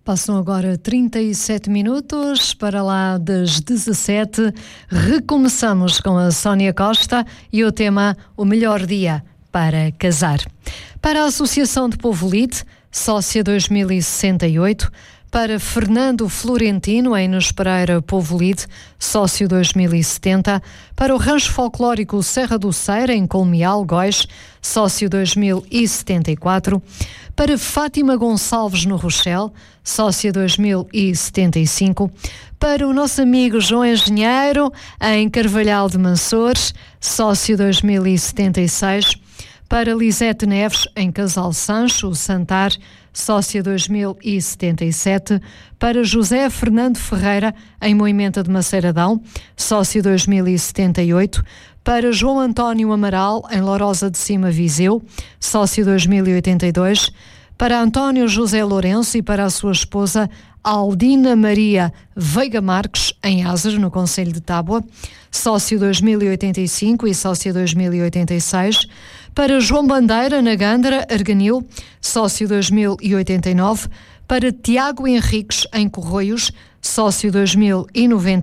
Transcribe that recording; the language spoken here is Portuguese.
Passam agora 37 minutos para lá das 17. Recomeçamos com a Sónia Costa e o tema O Melhor Dia para Casar. Para a Associação de Povolite, sócia 2068, para Fernando Florentino, em Nos Pereira Povolite, sócio 2070, para o Rancho Folclórico Serra do Ceira, em Colmeal, Góis, sócio 2074, para Fátima Gonçalves, no Rochel, sócia 2075, para o nosso amigo João Engenheiro, em Carvalhal de Mansores, sócio 2076, para Lisete Neves, em Casal Sancho, Santar, sócia 2077, para José Fernando Ferreira, em Moimenta de Maceiradão, sócio 2078, para João António Amaral, em Lourosa de Cima, Viseu, sócio 2082, para António José Lourenço e para a sua esposa Aldina Maria Veiga Marques, em Azer, no Concelho de Tábua, sócio 2085 e sócia 2086, para João Bandeira, na Gândara, Arganil, sócio 2089, para Tiago Henriques, em Corroios, sócio 2090.